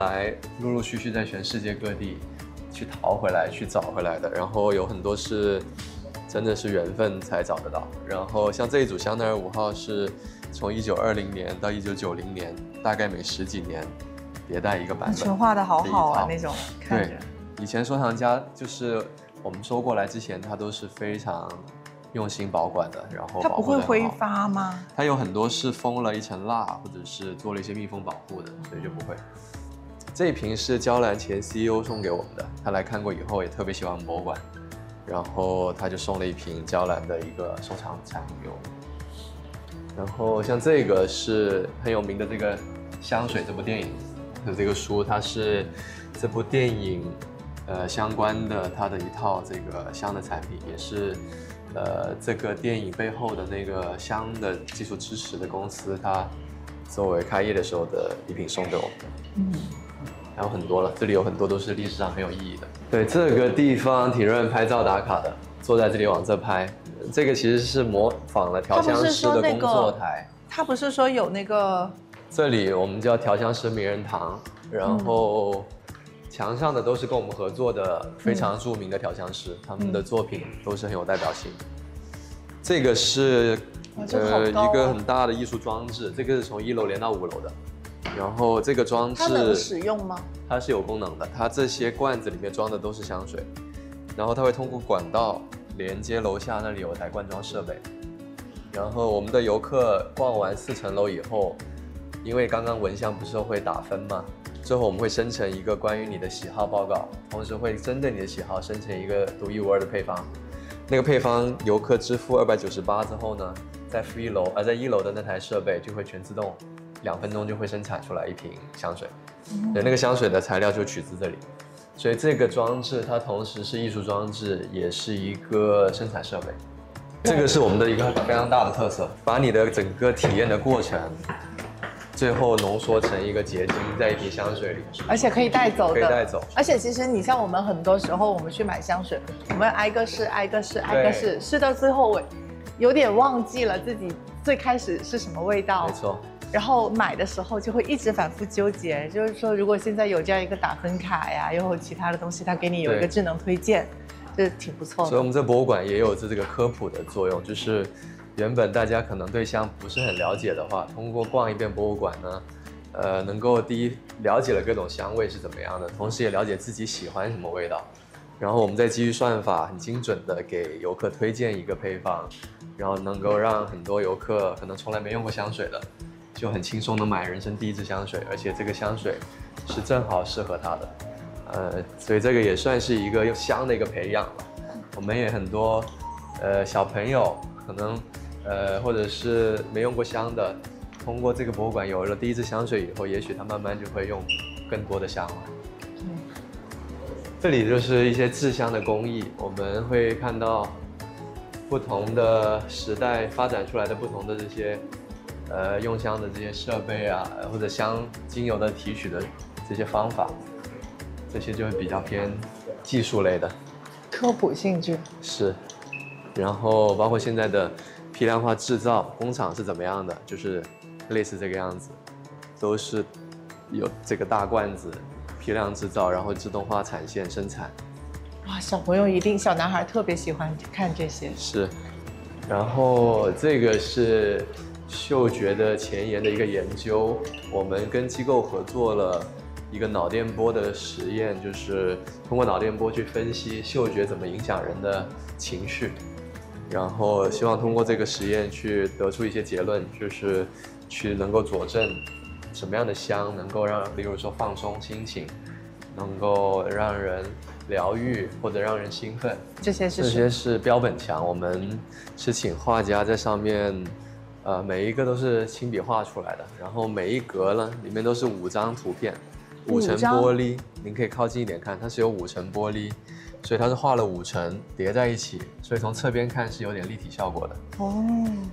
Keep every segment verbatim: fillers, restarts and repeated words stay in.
来陆陆续续在全世界各地去淘回来、去找回来的，然后有很多是真的是缘分才找得到。然后像这一组香奈儿五号是从一九二零年到一九九零年，大概每十几年迭代一个版本， 纯画的好好啊那种，看着。 对，以前收藏家就是我们收过来之前，他都是非常用心保管的，然后它不会挥发吗？ 它有很多是封了一层蜡，或者是做了一些密封保护的，所以就不会。这一瓶是娇兰前 C E O 送给我们的，他来看过以后也特别喜欢我们博物馆，然后他就送了一瓶娇兰的一个收藏产品给我们。然后像这个是很有名的这个香水这部电影的这个书，它是这部电影呃相关的它的一套这个香的产品，也是呃这个电影背后的那个香的技术支持的公司，它作为开业的时候的礼品送给我们的。嗯。还有很多了，这里有很多都是历史上很有意义的。对，这个地方挺多人拍照打卡的，坐在这里往这拍。这个其实是模仿了调香师的工作台。 他不是说有那个？ 这里我们叫调香师名人堂，然后墙上的都是跟我们合作的非常著名的调香师，他们的作品都是很有代表性。这个是呃一个很大的艺术装置，这个是从一楼连到五楼的。然后这个装置它能使用吗？ 它是有功能的，它这些罐子里面装的都是香水，然后它会通过管道连接楼下那里有台罐装设备。然后我们的游客逛完四层楼以后，因为刚刚闻香不是会打分吗？最后我们会生成一个关于你的喜好报告，同时会针对你的喜好生成一个独一无二的配方。那个配方游客支付二百九十八之后呢，在负一楼而、呃、在一楼的那台设备就会全自动。两分钟就会生产出来一瓶香水，对，那个香水的材料就取自这里，所以这个装置它同时是艺术装置，也是一个生产设备。这个是我们的一个非常大的特色，把你的整个体验的过程，最后浓缩成一个结晶，在一瓶香水里， 而且可以带走的， 可以带走。 而且其实你像我们很多时候我们去买香水，我们挨个试，挨个试，挨个试，试到最后我有点忘记了自己最开始是什么味道。 没错。 然后买的时候就会一直反复纠结，就是说，如果现在有这样一个打分卡呀，又有其他的东西，它给你有一个智能推荐，这挺不错的。 所以我们这博物馆也有这个科普的作用，就是原本大家可能对香不是很了解的话，通过逛一遍博物馆呢，呃，能够第一了解了各种香味是怎么样的，同时也了解自己喜欢什么味道，然后我们再基于算法很精准的给游客推荐一个配方，然后能够让很多游客可能从来没用过香水的。就很轻松的买人生第一支香水，而且这个香水是正好适合他的，呃，所以这个也算是一个用香的一个培养吧。我们也很多，呃，小朋友可能，呃，或者是没用过香的，通过这个博物馆有了第一支香水以后，也许他慢慢就会用更多的香了。嗯，这里就是一些制香的工艺，我们会看到不同的时代发展出来的不同的这些。呃，用香的这些设备啊，或者香精油的提取的这些方法，这些就会比较偏技术类的， 科普性质是。然后包括现在的批量化制造工厂是怎么样的，就是类似这个样子，都是有这个大罐子批量制造，然后自动化产线生产。 哇，小朋友一定，小男孩特别喜欢看这些。 是。然后这个是。嗅觉的前沿的一个研究，我们跟机构合作了一个脑电波的实验，就是通过脑电波去分析嗅觉怎么影响人的情绪，然后希望通过这个实验去得出一些结论，就是去能够佐证什么样的香能够让，例如说放松心情，能够让人疗愈或者让人兴奋。 这些是这些是标本墙，我们是请画家在上面。呃，每一个都是亲笔画出来的，然后每一格呢，里面都是五张图片，五层玻璃，您可以靠近一点看，它是有五层玻璃，所以它是画了五层叠在一起，所以从侧边看是有点立体效果的。哦。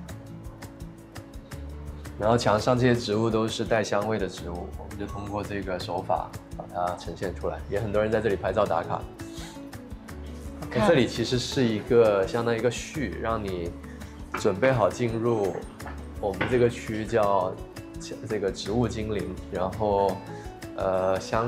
然后墙上这些植物都是带香味的植物，我们就通过这个手法把它呈现出来，也很多人在这里拍照打卡。这里其实是一个相当于一个序，让你准备好进入我们这个区叫这个植物精灵，然后呃香